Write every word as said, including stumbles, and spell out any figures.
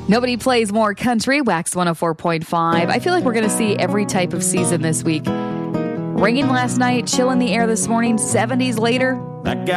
Nobody plays more country. Wax one oh four point five. I feel like we're going to see every type of season this week. Rain last night, chill in the air this morning, seventies later. That guy